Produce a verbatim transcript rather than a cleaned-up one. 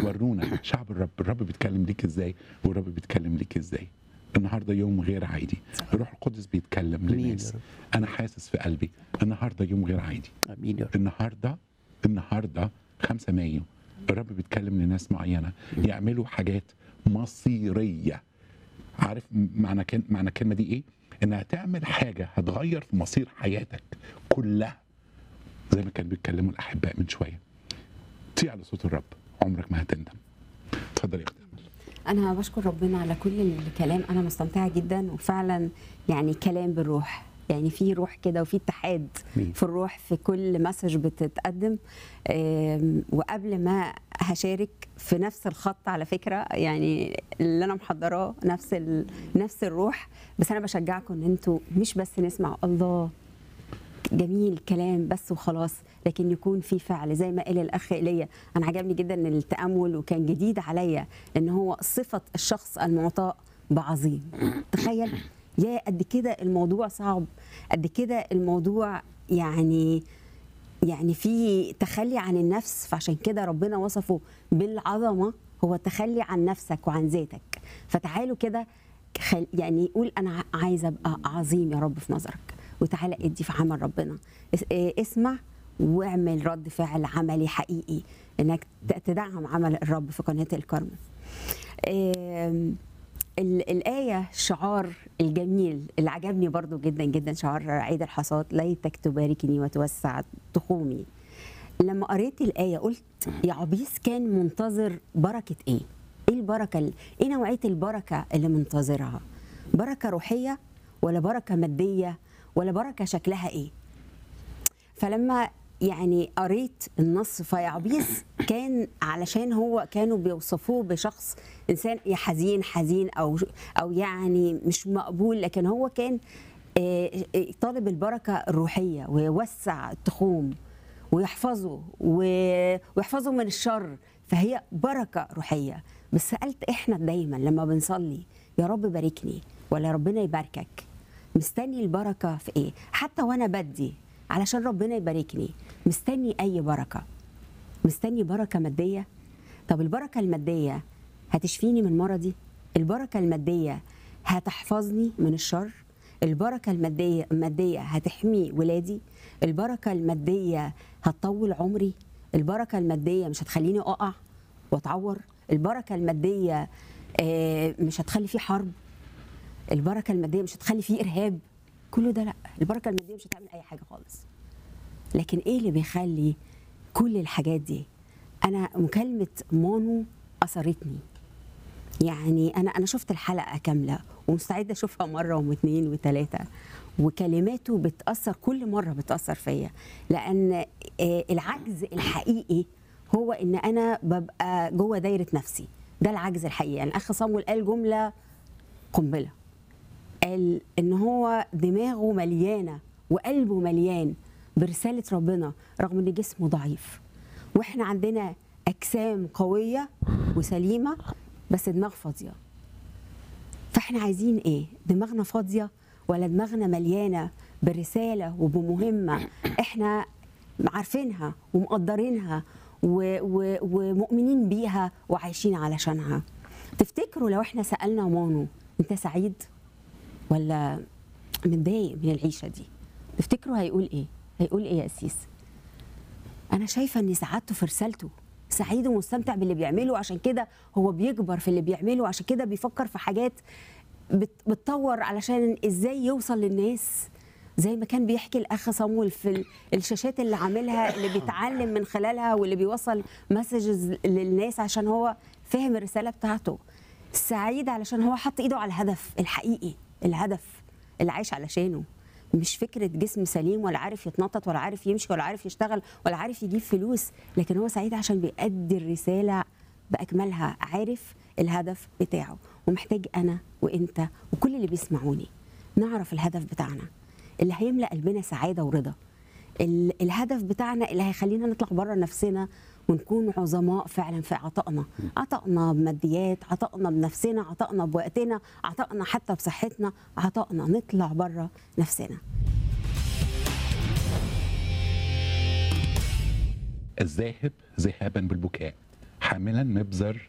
ورونا شعب الرب، الرب بيتكلم ليك ازاي والرب بيتكلم ليك ازاي. النهارده يوم غير عادي، الروح القدس بيتكلم آمين يا للناس. رب. انا حاسس في قلبي النهارده يوم غير عادي. امين يا رب. النهارده النهارده خمسة مايو الرب بيتكلم لناس معينه يعملوا حاجات مصيريه. عارف معنى كلمه معنى الكلمه دي ايه؟ انها تعمل حاجه هتغير في مصير حياتك كلها، زي ما كانوا بيتكلموا الاحباء من شويه. طيع لصوت الرب، عمرك ما هتندم. اتفضل يا اختي. أنا بشكر ربنا على كل الكلام، أنا مستمتعة جدا، وفعلا يعني كلام بالروح، يعني في روح كده وفي اتحاد مين. في الروح في كل مسج بتتقدم. آم، وقبل ما هشارك في نفس الخط على فكرة، يعني اللي أنا محضراه نفس ال... نفس الروح، بس أنا بشجعكم إن أنتوا مش بس نسمع الله جميل كلام بس وخلاص، لكن يكون في فعل زي ما قال الاخ ايليا. انا عجبني جدا التامل، وكان جديد عليا ان هو صفه الشخص المعطاء بعظيم. تخيل يا قد كده الموضوع صعب، قد كده الموضوع يعني يعني في تخلي عن النفس، فعشان كده ربنا وصفه بالعظمه، هو التخلي عن نفسك وعن ذاتك. فتعالوا كده خل- يعني يقول انا عايزه ابقى عظيم يا رب في نظرك، وتعالى ادي في عمل ربنا. اس- إيه، اسمع واعمل رد فعل عملي حقيقي، انك ت- تدعم عمل الرب في قناه الكرم. آم، ال- الآية الشعار الجميل اللي عجبني برضو جدا جدا، شعار عيد الحصاد، ليتك تباركني وتوسع تخومي. لما قريت الآية قلت يا عبيس كان منتظر بركة ايه؟ ايه البركة ال- ايه نوعية البركة اللي منتظرها؟ بركة روحية ولا بركة مادية ولا بركة شكلها ايه؟ فلما يعني قريت النص، فيعبيس كان علشان هو كانوا بيوصفوه بشخص انسان يا حزين حزين او او يعني مش مقبول، لكن هو كان آه، آه، طالب البركه الروحيه، ويوسع التخوم ويحفظه و- ويحفظه من الشر، فهي بركه روحيه. بس سالت احنا دايما لما بنصلي يا رب باركني ولا ربنا يباركك، مستني البركه في ايه؟ حتى وانا بدي علشان ربنا يباركني مستني اي بركه، مستني بركه ماديه. طب البركه الماديه هتشفيني من مرضي؟ البركه الماديه هتحفظني من الشر؟ البركه الماديه الماديه هتحمي ولادي؟ البركه الماديه هتطول عمري؟ البركه الماديه مش هتخليني اقع واتعور؟ البركه الماديه آه، مش هتخلي فيه حرب؟ البركه الماديه مش هتخلي فيه ارهاب؟ كله ده لا، البركه الماديه مش هتعمل اي حاجه خالص. لكن ايه اللي بيخلي كل الحاجات دي؟ انا مكالمه مانو اثرتني، يعني انا انا شفت الحلقه كامله ومستعده اشوفها مره واثنين وثلاثه، وكلماته بتاثر كل مره، بتاثر فيا، لان آه، العجز الحقيقي هو ان انا ببقى جوه دايره نفسي. ده العجز الحقيقي. يعني الاخ صامويل قال جمله قنبله، قال ان هو دماغه مليانه وقلبه مليان برساله ربنا رغم ان جسمه ضعيف. واحنا عندنا اجسام قويه وسليمه بس دماغ فاضيه. فاحنا عايزين ايه؟ دماغنا فاضيه ولا دماغنا مليانه برساله وبمهمه احنا عارفينها ومقدرينها و- و- ومؤمنين بيها وعايشين علشانها؟ تفتكروا لو احنا سالنا مانو انت سعيد ولا متضايق من العيشه دي، تفتكروا هيقول ايه؟ هيقول ايه يا قسيس؟ انا شايفه ان سعادته في رسالته، سعيد ومستمتع باللي بيعمله، عشان كده هو بيكبر في اللي بيعمله، عشان كده بيفكر في حاجات بت- بتطور علشان ازاي يوصل للناس. زي ما كان بيحكي الاخ صامويل في ال- الشاشات اللي عاملها، اللي بيتعلم من خلالها واللي بيوصل مسجز للناس عشان هو فاهم الرساله بتاعته. سعيد علشان هو حط ايده على الهدف الحقيقي، الهدف اللي عايش علشانه، مش فكرة جسم سليم ولا عارف يتنطط ولا عارف يمشي ولا عارف يشتغل ولا عارف يجيب فلوس، لكن هو سعيد عشان بيأدي الرسالة بأكملها، عارف الهدف بتاعه. ومحتاج أنا وإنت وكل اللي بيسمعوني نعرف الهدف بتاعنا اللي هيملأ قلبنا سعادة ورضا، ال- الهدف بتاعنا اللي هيخلينا نطلع بره نفسنا ونكون عظماء فعلا في عطائنا، عطائنا بماديات، عطائنا بنفسنا، عطائنا بوقتنا، عطائنا حتى بصحتنا، عطائنا نطلع بره نفسنا. الذاهب ذهابا بالبكاء حاملا مبزر